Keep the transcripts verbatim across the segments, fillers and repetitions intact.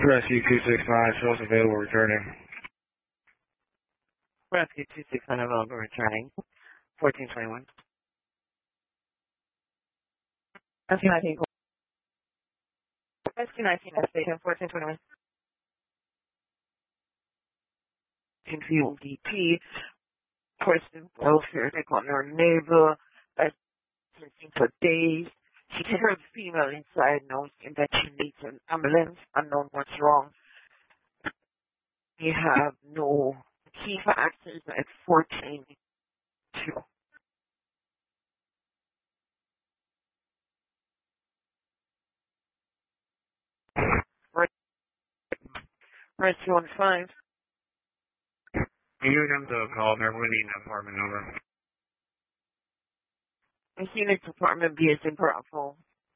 Rescue two six nine, shows available, returning. Rescue two six nine available, returning. fourteen twenty-one. Rescue nineteen. Rescue nineteen, station fourteen twenty-one. Confuel D P, person welfare, they got her neighbor, that's been for days. She can hear the female inside noticing that she needs an ambulance, unknown what's wrong. You have no key for access at fourteen two. Rescue one five. You them to call me, we need an apartment number. The unit department B is in Bravo.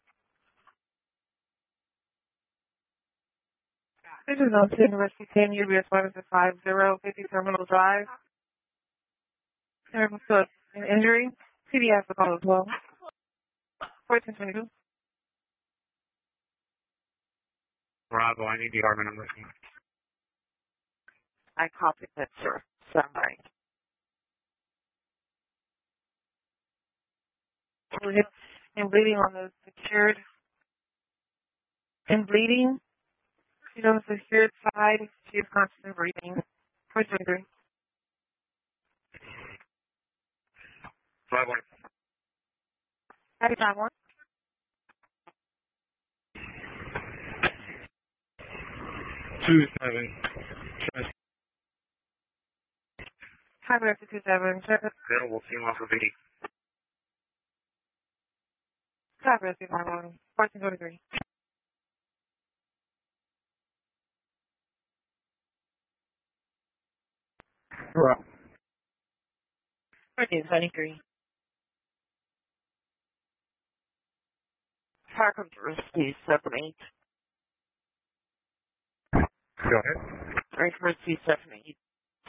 This is on ten Rescue ten, U B S one five zero fifty Terminal Drive. There was an injury. C D has the call as well. fourteen twenty-two. Bravo, I need the apartment number. I copied that, sir. Sorry. And bleeding on the secured. And bleeding. She's on the secured side. She is constantly breathing. fourteen twenty-three. five one. Happy time one. two seven. Hi, Rescue two seven. Available, female for Vicky. Hi, Rescue nine one. fourteen twenty-three. Right. fourteen twenty-three. Park of the Rescue seven eight. Go ahead. Right, Rescue seven eight.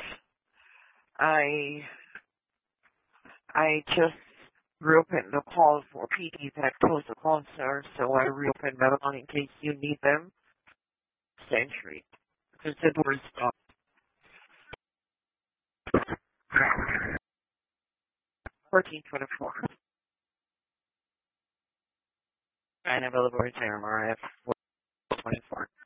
I, I just reopened the call for P D that closed the call, sir, so I reopened that one in case you need them. Century. Because the door is stopped. fourteen twenty-four. And available return, R F twenty-four.